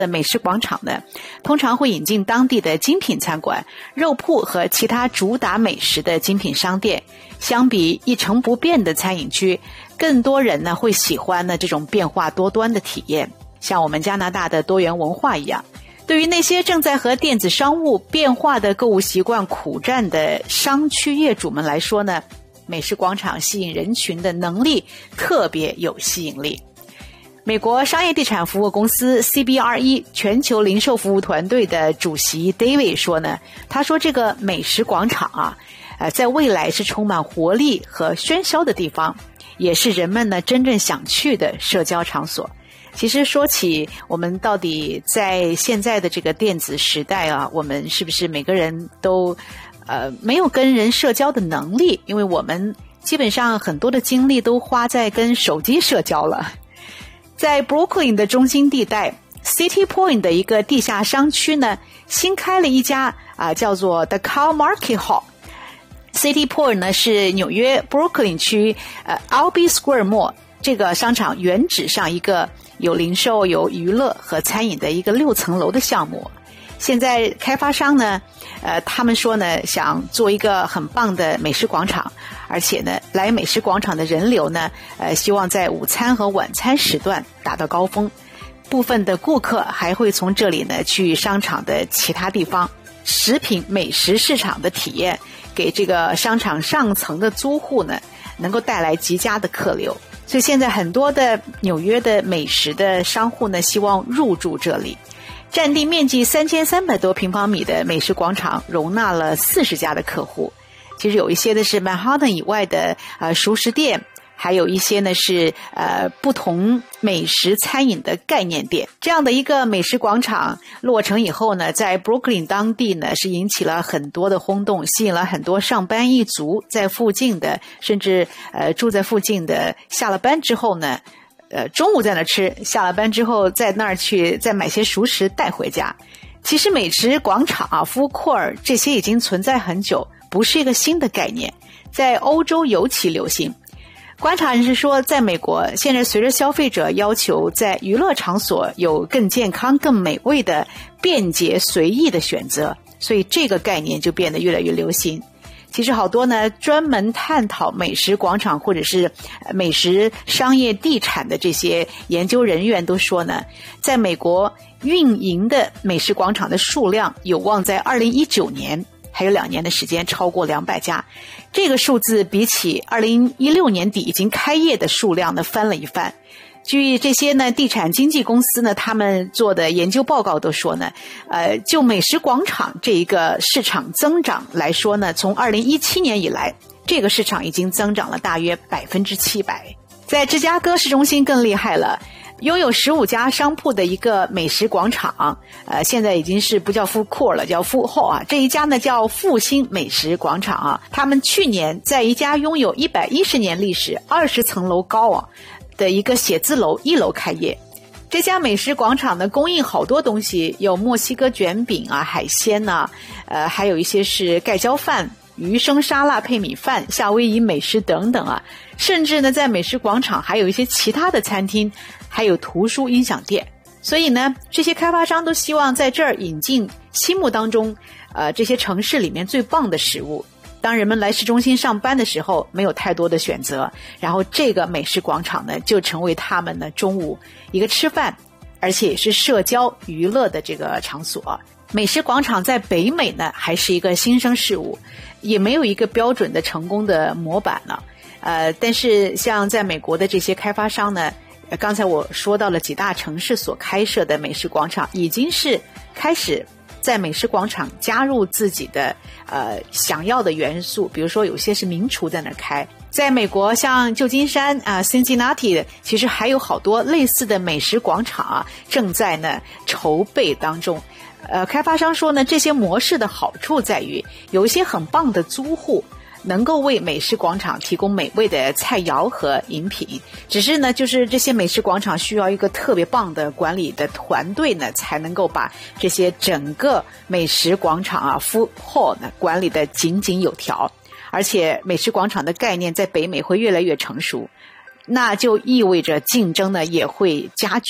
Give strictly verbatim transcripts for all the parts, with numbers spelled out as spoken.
的美食广场呢，通常会引进当地的精品餐馆、肉铺和其他主打美食的精品商店。相比一成不变的餐饮区，更多人呢会喜欢呢这种变化多端的体验，像我们加拿大的多元文化一样。对于那些正在和电子商务变化的购物习惯苦战的商区业主们来说呢，美食广场吸引人群的能力特别有吸引力。美国商业地产服务公司 C B R E 全球零售服务团队的主席 David 说呢，他说这个美食广场啊，呃，在未来是充满活力和喧嚣的地方，也是人们呢真正想去的社交场所。其实说起我们到底在现在的这个电子时代啊，我们是不是每个人都呃没有跟人社交的能力？因为我们基本上很多的精力都花在跟手机社交了。在 Brooklyn 的中心地带 City Point 的一个地下商区呢，新开了一家啊叫做 The Car Market Hall。City Point 呢是纽约 Brooklyn 区呃 Albee Square Mall 这个商场原址上一个有零售、有娱乐和餐饮的一个六层楼的项目。现在开发商呢，呃，他们说呢，想做一个很棒的美食广场，而且呢，来美食广场的人流呢，呃，希望在午餐和晚餐时段达到高峰。部分的顾客还会从这里呢去商场的其他地方。食品美食市场的体验，给这个商场上层的租户呢，能够带来极佳的客流。所以现在很多的纽约的美食的商户呢，希望入驻这里。占地面积三千三百多平方米的美食广场容纳了四十家的客户。其实有一些的是曼哈顿以外的呃熟食店，还有一些呢是呃不同美食餐饮的概念店。这样的一个美食广场落成以后呢，在 Brooklyn 当地呢是引起了很多的轰动，吸引了很多上班一族在附近的，甚至呃住在附近的，下了班之后呢呃，中午在那吃，下了班之后在那儿去再买些熟食带回家。其实美食广场啊 food court 这些已经存在很久，不是一个新的概念，在欧洲尤其流行。观察人士说，在美国现在随着消费者要求在娱乐场所有更健康更美味的便捷随意的选择，所以这个概念就变得越来越流行。其实好多呢专门探讨美食广场或者是美食商业地产的这些研究人员都说呢，在美国运营的美食广场的数量有望在二零一九年还有两年的时间超过两百家。这个数字比起二零一六年底已经开业的数量呢翻了一番。据这些呢地产经纪公司呢他们做的研究报告都说呢，呃，就美食广场这一个市场增长来说呢，从二零一七年以来，这个市场已经增长了大约百分之七百。在芝加哥市中心更厉害了，拥有十五家商铺的一个美食广场，呃，现在已经是不叫 food court 了，叫 food hall 啊。这一家呢叫复兴美食广场啊，他们去年在一家拥有一百一十年历史、二十层楼高啊的一个写字楼一楼开业。这家美食广场呢供应好多东西，有墨西哥卷饼啊、海鲜啊，呃，还有一些是盖浇饭、鱼生沙拉配米饭、夏威夷美食等等啊。甚至呢在美食广场还有一些其他的餐厅，还有图书音响店。所以呢这些开发商都希望在这儿引进心目当中呃这些城市里面最棒的食物。当人们来市中心上班的时候，没有太多的选择，然后这个美食广场呢就成为他们呢中午一个吃饭而且也是社交娱乐的这个场所。美食广场在北美呢还是一个新生事物，也没有一个标准的成功的模板了。呃，但是像在美国的这些开发商呢，刚才我说到了几大城市所开设的美食广场，已经是开始在美食广场加入自己的呃想要的元素，比如说有些是名厨在那儿开。在美国像旧金山啊、Cincinnati 其实还有好多类似的美食广场啊正在呢筹备当中。呃，开发商说呢，这些模式的好处在于有一些很棒的租户能够为美食广场提供美味的菜肴和饮品，只是呢就是这些美食广场需要一个特别棒的管理的团队呢，才能够把这些整个美食广场啊 food hall 呢管理的井井有条。而且美食广场的概念在北美会越来越成熟，那就意味着竞争呢也会加剧。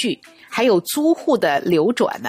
还有租户的流转呢，